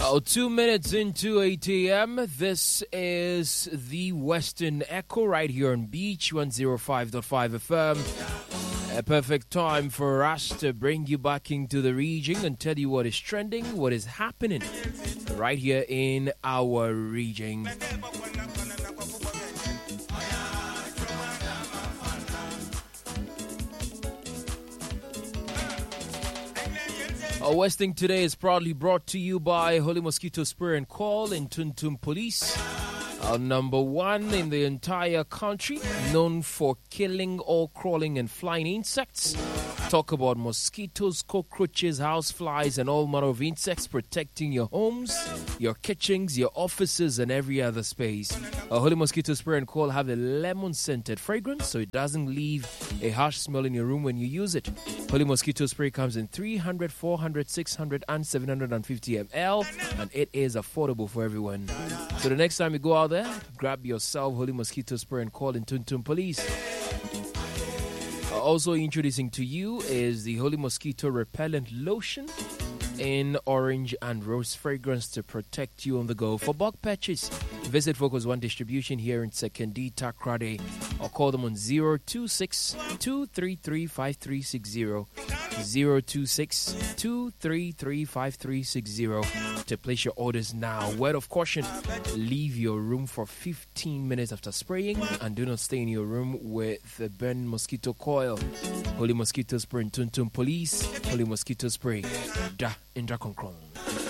2 minutes into 8 a.m. This is the Western Echo right here on Beach 105.5 FM. A perfect time for us to bring you back into the region and tell you what is trending, what is happening right here in our region. Our Westing today is proudly brought to you by Holy Mosquito Spray and Call in Tuntum Police. Our number one in the entire country, known for killing all crawling and flying insects. Talk about mosquitoes, cockroaches, houseflies, and all manner of insects protecting your homes, your kitchens, your offices, and every other space. Our Holy Mosquito Spray and Call have a lemon-scented fragrance, so it doesn't leave a harsh smell in your room when you use it. Holy Mosquito Spray comes in 300, 400, 600, and 750 ml, and it is affordable for everyone. So the next time you go out there, grab yourself Holy Mosquito Spray and Call in Tuntum Police. Also introducing to you is the Holy Mosquito Repellent Lotion in orange and rose fragrance to protect you on the go. For bulk purchase, visit Focus One Distribution here in Sekondi, Takrade, or call them on 026-233-5360, 026-233-5360 to place your orders now. Word of caution, leave your room for 15 minutes after spraying and do not stay in your room with the burning mosquito coil. Holy Mosquito Spray in Tuntum Police, Holy Mosquito Spray, da in Draconcron.